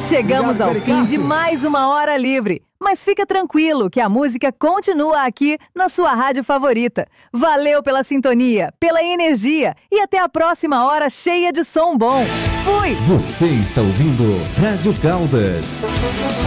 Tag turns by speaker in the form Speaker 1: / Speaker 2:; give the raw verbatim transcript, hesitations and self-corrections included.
Speaker 1: Chegamos ao fim de mais uma Hora Livre. Mas fica tranquilo que a música continua aqui na sua rádio favorita. Valeu pela sintonia, pela energia e até a próxima hora cheia de som bom. Fui!
Speaker 2: Você está ouvindo Rádio Caldas.